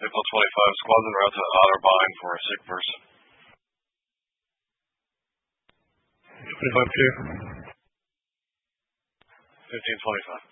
April 25, squadron route to Otterbein for a sick person. 25 clear. 1525.